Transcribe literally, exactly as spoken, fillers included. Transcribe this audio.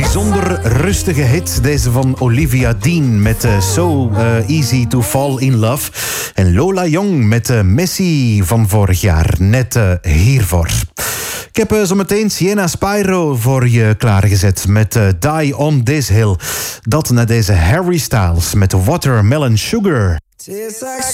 bijzonder rustige hit. Deze van Olivia Dean met uh, So uh, Easy to Fall in Love. En Lola Young met uh, Messi van vorig jaar. Net uh, hiervoor. Ik heb uh, zometeen Sienna Spyro voor je klaargezet met uh, Die on This Hill. Dat naar deze Harry Styles met Watermelon Sugar.